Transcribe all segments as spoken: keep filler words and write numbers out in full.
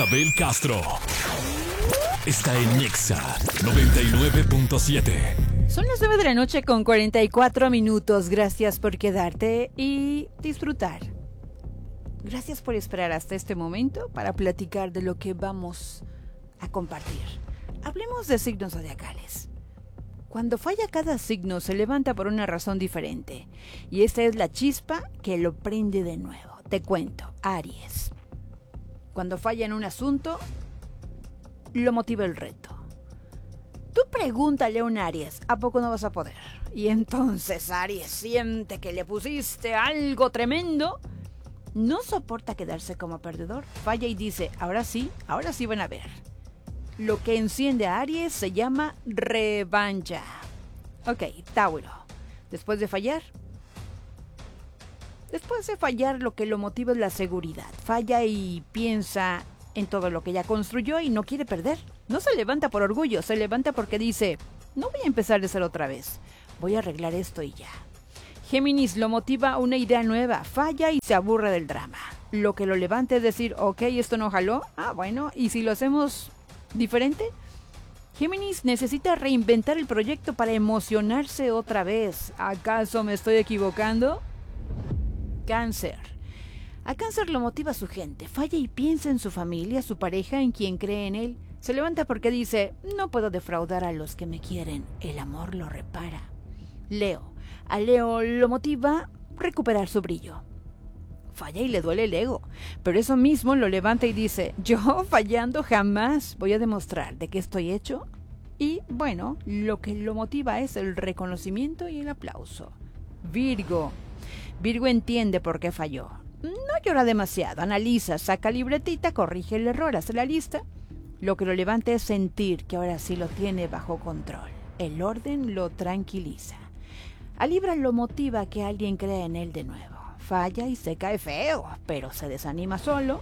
Abel Castro está en Nexa noventa y nueve punto siete. Son las nueve de la noche con cuarenta y cuatro minutos. Gracias por quedarte y disfrutar. Gracias por esperar hasta este momento para platicar de lo que vamos a compartir. Hablemos de signos zodiacales. Cuando falla cada signo se levanta por una razón diferente. Y esta es la chispa que lo prende de nuevo. Te cuento, Aries. Cuando falla en un asunto, lo motiva el reto. Tú pregúntale a un Aries, ¿a poco no vas a poder? Y entonces Aries siente que le pusiste algo tremendo. No soporta quedarse como perdedor. Falla y dice, ahora sí, ahora sí van a ver. Lo que enciende a Aries se llama revancha. Ok, Tauro. Después de fallar... Después de fallar, lo que lo motiva es la seguridad. Falla y piensa en todo lo que ya construyó y no quiere perder. No se levanta por orgullo, se levanta porque dice, no voy a empezar de cero otra vez. Voy a arreglar esto y ya. Géminis lo motiva una idea nueva. Falla y se aburre del drama. Lo que lo levanta es decir, ok, esto no jaló. Ah, bueno, ¿y si lo hacemos diferente? Géminis necesita reinventar el proyecto para emocionarse otra vez. ¿Acaso me estoy equivocando? Cáncer. A Cáncer lo motiva su gente. Falla y piensa en su familia, su pareja, en quien cree en él. Se levanta porque dice, no puedo defraudar a los que me quieren. El amor lo repara. Leo. A Leo lo motiva recuperar su brillo. Falla y le duele el ego. Pero eso mismo lo levanta y dice, yo fallando jamás voy a demostrar de qué estoy hecho. Y bueno, lo que lo motiva es el reconocimiento y el aplauso. Virgo. Virgo entiende por qué falló. No llora demasiado, analiza, saca libretita, corrige el error, hace la lista. Lo que lo levanta es sentir que ahora sí lo tiene bajo control. El orden lo tranquiliza. A Libra lo motiva que alguien crea en él de nuevo. Falla y se cae feo, pero se desanima solo.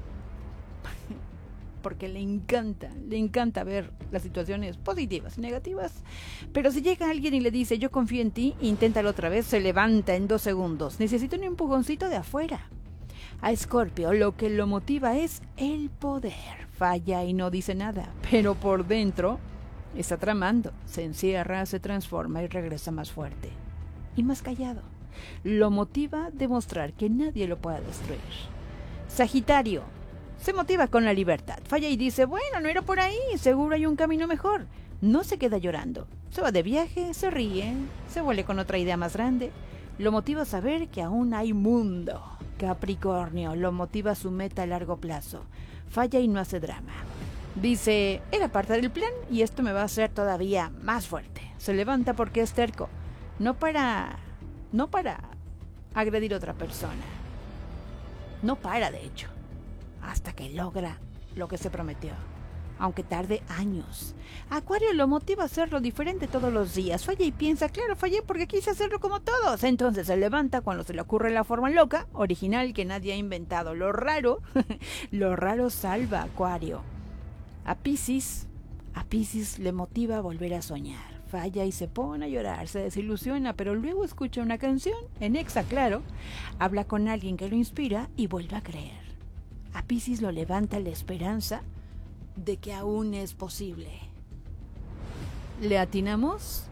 Porque le encanta, le encanta ver las situaciones positivas y negativas. Pero si llega alguien y le dice, yo confío en ti, inténtalo otra vez, se levanta en dos segundos. Necesita un empujoncito de afuera. A Escorpio lo que lo motiva es el poder. Falla y no dice nada, pero por dentro está tramando. Se encierra, se transforma y regresa más fuerte. Y más callado. Lo motiva a demostrar que nadie lo pueda destruir. Sagitario. Se motiva con la libertad. Falla y dice, bueno, no era por ahí, seguro hay un camino mejor. No se queda llorando. Se va de viaje, se ríe, se vuelve con otra idea más grande. Lo motiva a saber que aún hay mundo. Capricornio lo motiva a su meta a largo plazo. Falla y no hace drama. Dice, era parte del plan y esto me va a hacer todavía más fuerte. Se levanta porque es terco. No para... No para agredir a otra persona. No para, de hecho. Hasta que logra lo que se prometió, aunque tarde años. Acuario lo motiva a hacerlo diferente todos los días. Falla y piensa, claro, fallé porque quise hacerlo como todos. Entonces se levanta cuando se le ocurre la forma loca, original que nadie ha inventado. Lo raro, lo raro salva a Acuario. A Piscis, a Piscis le motiva a volver a soñar. Falla y se pone a llorar, se desilusiona, pero luego escucha una canción, en Nexa, claro. Habla con alguien que lo inspira y vuelve a creer. A Piscis lo levanta la esperanza de que aún es posible. ¿Le atinamos?